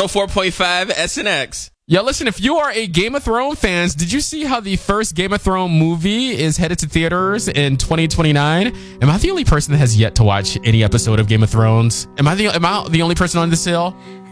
104.5 SNX. Yo, listen, if you are a Game of Thrones fans, did you see how the first Game of Thrones movie is headed to theaters in 2029? Am I the only person that has yet to watch any episode of Game of Thrones? Am I the only person on this hill?